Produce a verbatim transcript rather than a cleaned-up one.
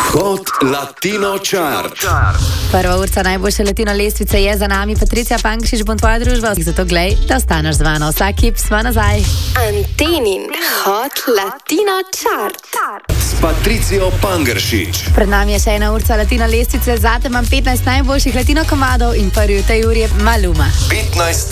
Hot Latino Chart. Prva urca najboljše latino lestvice je za nami. Patricija Pankšič bo tvoja družba, zato glej, da ostaneš z mano. Vsak hip smo nazaj. Antenin Hot Latino Chart. S Patricijo Pangršič. Pred nami je še ena urca latino lestvice, zate imam petnajst najboljših latino komadov in prvi v tej uri je Maluma. petnajst